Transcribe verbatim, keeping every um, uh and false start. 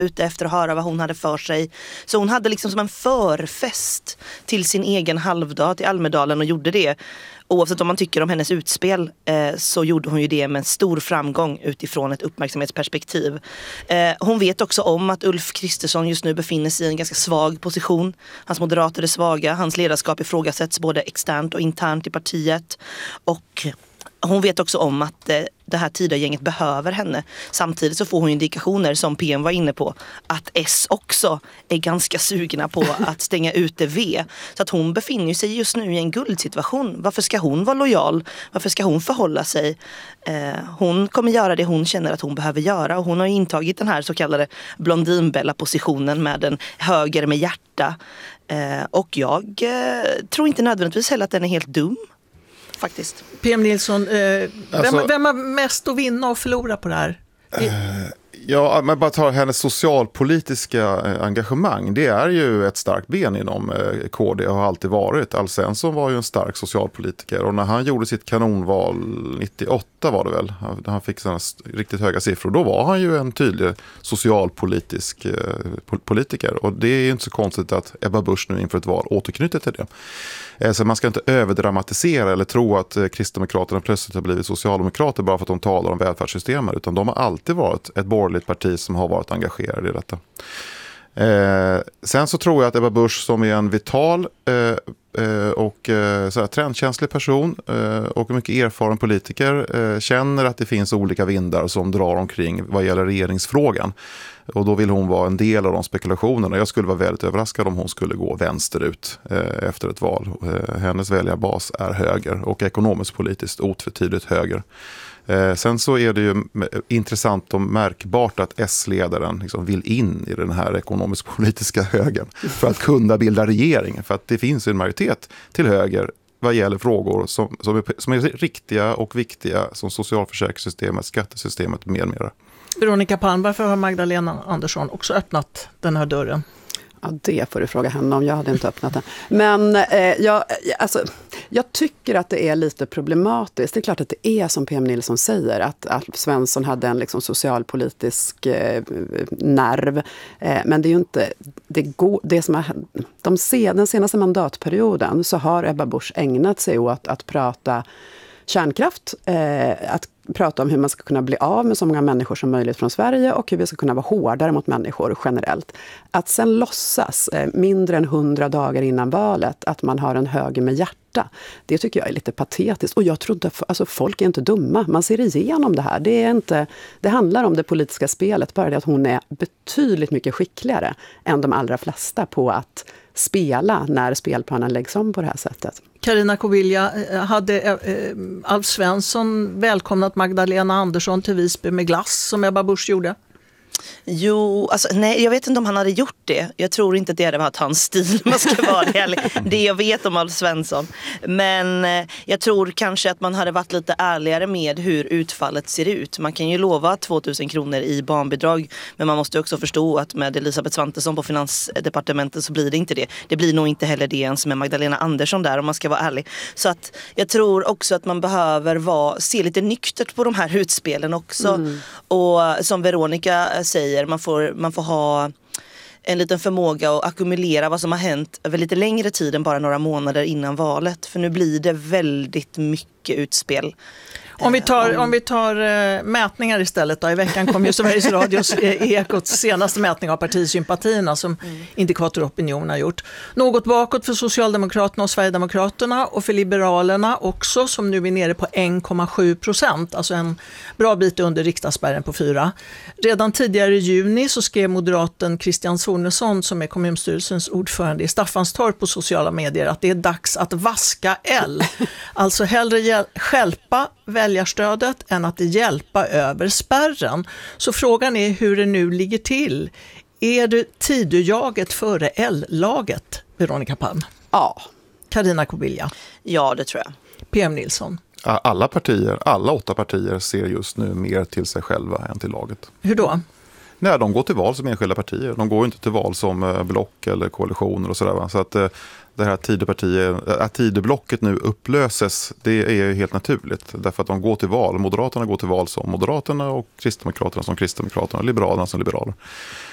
ute efter att höra vad hon hade för sig. Så hon hade liksom som en förfest till sin egen halvdag till Almedalen och gjorde det. Oavsett om man tycker om hennes utspel eh, så gjorde hon ju det med en stor framgång utifrån ett uppmärksamhetsperspektiv. Eh, hon vet också om att Ulf Kristersson just nu befinner sig i en ganska svag position. Hans moderater är svaga, hans ledarskap ifrågasätts både externt och internt i partiet. Och hon vet också om att eh, det här Tidögänget behöver henne. Samtidigt så får hon indikationer, som P M var inne på, att S också är ganska sugna på att stänga ute V. Så att hon befinner sig just nu i en guldsituation. Varför ska hon vara lojal? Varför ska hon förhålla sig? Eh, hon kommer göra det hon känner att hon behöver göra. Och hon har intagit den här så kallade Blondinbella-positionen med en höger med hjärta. Eh, och jag eh, tror inte nödvändigtvis heller att den är helt dum. Faktiskt. P M Nilsson, eh, alltså, vem, vem har mest att vinna och förlora på det här? Det... Eh, ja, men bara ta hennes socialpolitiska eh, engagemang. Det är ju ett starkt ben inom eh, K D och har alltid varit. Alf Svensson var ju en stark socialpolitiker och när han gjorde sitt kanonval nittioåtta var det väl, när han fick sådana riktigt höga siffror, då var han ju en tydlig socialpolitisk eh, politiker. Och det är ju inte så konstigt att Ebba Busch nu inför ett val återknyter till det. Så man ska inte överdramatisera eller tro att Kristdemokraterna plötsligt har blivit socialdemokrater bara för att de talar om välfärdssystemet, utan de har alltid varit ett borgerligt parti som har varit engagerade i detta. Eh, sen så tror jag att Ebba Busch, som är en vital eh, eh, och eh, så här, trendkänslig person eh, och mycket erfaren politiker eh, känner att det finns olika vindar som drar omkring vad gäller regeringsfrågan. Och då vill hon vara en del av de spekulationerna. Jag skulle vara väldigt överraskad om hon skulle gå vänsterut eh, efter ett val. Eh, hennes väljarbas är höger och ekonomiskt politiskt otvetydigt höger. Eh, sen så är det ju intressant och märkbart att S-ledaren liksom vill in i den här ekonomisk-politiska högern för att kunna bilda regering. För att det finns en majoritet till höger vad gäller frågor som, som, är, som är riktiga och viktiga som socialförsäkringssystemet, skattesystemet med mera. Veronica Palm, varför har Magdalena Andersson också öppnat den här dörren? Ja, det får du fråga henne om. Jag hade inte öppnat den. Men eh, jag, alltså, jag tycker att det är lite problematiskt. Det är klart att det är som P M Nilsson säger, att Alf Svensson hade en liksom socialpolitisk eh, nerv. Eh, men det är ju inte det, go- det som har, de sen, den senaste mandatperioden så har Ebba Busch ägnat sig åt att prata kärnkraft, eh, att prata om hur man ska kunna bli av med så många människor som möjligt från Sverige och hur vi ska kunna vara hårdare mot människor generellt. Att sen låtsas eh, mindre än hundra dagar innan valet att man har en höger med hjärta, det tycker jag är lite patetiskt. Och jag tror inte, alltså folk är inte dumma. Man ser igenom det här. Det är inte, det handlar om det politiska spelet, bara det att hon är betydligt mycket skickligare än de allra flesta på att spela när spelplanen läggs om på det här sättet. Carina Kobilja, hade eh, Alf Svensson välkomnat Magdalena Andersson till Visby med glass som Ebba Busch gjorde? Jo, alltså, nej, jag vet inte om han hade gjort det. Jag tror inte att det hade varit hans stil, man ska vara det, det jag vet om Alf Svensson. Men eh, jag tror kanske att man hade varit lite ärligare med hur utfallet ser ut. Man kan ju lova tvåtusen kronor i barnbidrag, men man måste också förstå att med Elisabeth Svantesson på Finansdepartementet så blir det inte det. Det blir nog inte heller det ens med Magdalena Andersson där, om man ska vara ärlig. Så att jag tror också att man behöver vara, se lite nyktert på de här utspelen också. Mm. Och som Veronica säger, man får, man får ha en liten förmåga att ackumulera vad som har hänt över lite längre tid än bara några månader innan valet. För nu blir det väldigt mycket utspel. Om vi tar, om vi tar uh, mätningar istället då. I veckan kom ju Sveriges Radios Ekots senaste mätning av partisympatierna som mm. Indikator Opinion har gjort. Något bakåt för Socialdemokraterna och Sverigedemokraterna och för Liberalerna också, som nu är nere på en komma sju procent. Alltså en bra bit under riksdagsspärren på fyra. Redan tidigare i juni så skrev moderaten Christian Sonesson, som är kommunstyrelsens ordförande i Staffanstorp, på sociala medier att det är dags att vaska L. Alltså hellre hjäl- stjälpa väljarstödet än att hjälpa över spärren. Så frågan är hur det nu ligger till. Är det Tidöjaget före L-laget, Veronica Palm? Ja. Carina Kobilja? Ja, det tror jag. P M Nilsson? Alla partier, alla åtta partier ser just nu mer till sig själva än till laget. Hur då? Nej, de går till val som enskilda partier. De går inte till val som block eller koalitioner och sådär. Så att det här Tidöpartiet, att Tidöblocket nu upplöses, det är ju helt naturligt. Därför att de går till val. Moderaterna går till val som Moderaterna och Kristdemokraterna som Kristdemokraterna och Liberalerna som Liberaler.